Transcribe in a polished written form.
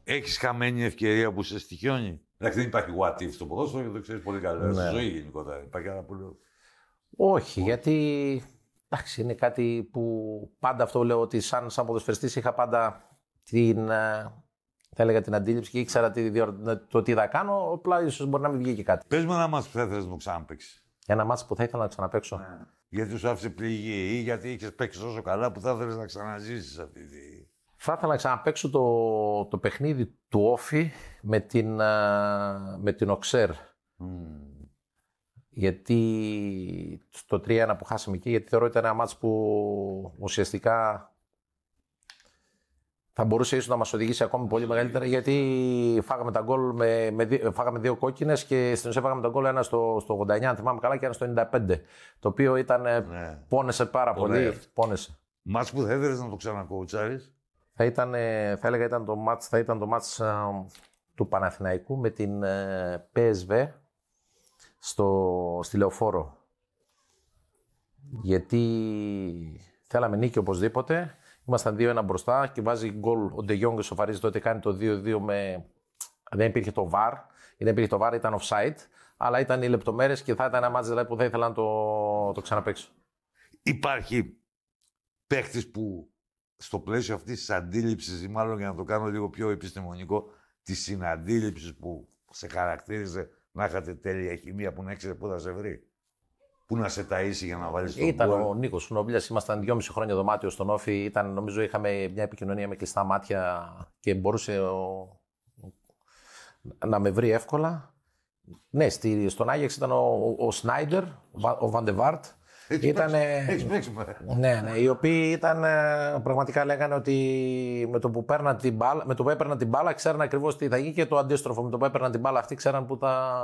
Έχεις χαμένη ευκαιρία που σε στοιχιώνει? Εντάξει, δεν υπάρχει what if στο ποδόσφαιρο και το ξέρεις πολύ καλά. Ναι. Στη ζωή γενικότερα. Υπάρχει ένα πολύ. Όχι, γιατί εντάξει, είναι κάτι που πάντα αυτό λέω ότι σαν ποδοσφαιριστής είχα πάντα θα έλεγα την αντίληψη και ήξερα το τι θα κάνω, απλά ίσως μπορεί να μην βγει και κάτι. Πες μου ένα μάτς που θα ήθελες να το ξαναπαίξεις. Ένα μάτς που θα ήθελα να ξαναπαίξω. Ναι. Γιατί σου άφησε πληγή ή γιατί είχες παίξει τόσο καλά που θα ήθελες να ξαναζήσεις αυτή τη. Θα ήθελα να ξαναπαίξω το παιχνίδι του Όφη με την Οξέρ. Γιατί το 3-1 που χάσαμε εκεί, γιατί θεωρώ ότι ήταν ένα μάτς που ουσιαστικά θα μπορούσε ίσως να μας οδηγήσει ακόμη πολύ μεγαλύτερα, γιατί φάγαμε τα γκολ φάγαμε 2 κόκκινες και στην ουσία φάγαμε τα γκολ, ένα στο 89, αν θυμάμαι καλά, και ένα στο 95. Το οποίο ήταν, πόνεσε πάρα πολύ. Πόνεσε. Μάτς που θα ήθελες να το ξανακοουτσάρεις. Θα έλεγα ήταν το μάτς του Παναθηναϊκού με την PSV στη Λεωφόρο. Γιατί θέλαμε νίκη οπωσδήποτε. Ήμασταν 2-1 μπροστά και βάζει γκολ ο Ντε Γιόγκ, σοφαρίζει τότε, κάνει το 2-2 δεν υπήρχε το VAR. Δεν υπήρχε το VAR, ήταν offside. Αλλά ήταν οι λεπτομέρειες και θα ήταν ένα μάτς δηλαδή, που θα ήθελα να το ξαναπαίξω. Υπάρχει παίχτης που στο πλαίσιο αυτής της αντίληψης, ή μάλλον για να το κάνω λίγο πιο επιστημονικό, της συναντήληψης που σε χαρακτήριζε να είχατε τέλεια χημεία, που να έξερε πού θα σε βρει. Πού να σε ταΐσει για να βάλεις τον Ήταν γκολ. ο Νίκος Νόμπιλας, ήμασταν 2,5 χρόνια δωμάτιο στον Όφη. Νομίζω είχαμε μια επικοινωνία με κλειστά μάτια και μπορούσε να με βρει εύκολα. Ναι, στον Άγιαξ ήταν ο Σνάιντερ, ο Βαντεβάρτ. Έχεις παίξει. Ναι, οι οποίοι ήταν, πραγματικά λέγανε ότι με το που έπαιρνα την μπάλα, ξέραν ακριβώς τι θα γίνει, και το αντίστροφο, με το που έπαιρνα την μπάλα αυτοί ξέραν που θα